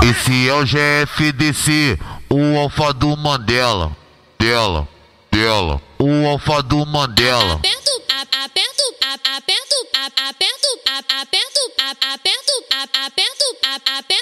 Esse é o GFDC, o alfa do Mandela. Dela. O alfa do Mandela.